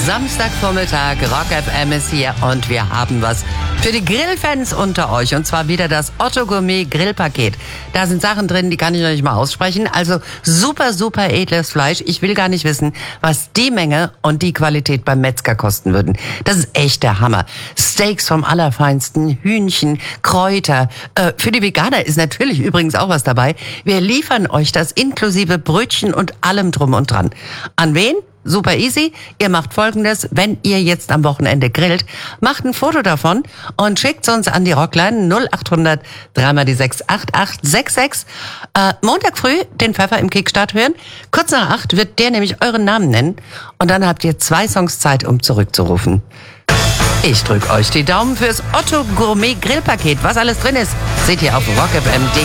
Samstagvormittag, Rock FM ist hier und wir haben was für die Grillfans unter euch. Und zwar wieder das Otto Gourmet Grillpaket. Da sind Sachen drin, die kann ich euch nicht mal aussprechen. Also super, super edles Fleisch. Ich will gar nicht wissen, was die Menge und die Qualität beim Metzger kosten würden. Das ist echt der Hammer. Steaks vom Allerfeinsten, Hühnchen, Kräuter. Für die Veganer ist natürlich übrigens auch was dabei. Wir liefern euch das inklusive Brötchen und allem drum und dran. An wen? Super easy. Ihr macht Folgendes, wenn ihr jetzt am Wochenende grillt, macht ein Foto davon und schickt uns an die Rockline 0800 3 die 6 8866. Montag früh den Pfeffer im Kickstart hören. Kurz nach 8 wird der nämlich euren Namen nennen und dann habt ihr 2 Songs Zeit, um zurückzurufen. Ich drück euch die Daumen fürs Otto Gourmet Grillpaket. Was alles drin ist, seht ihr auf rockfm.de.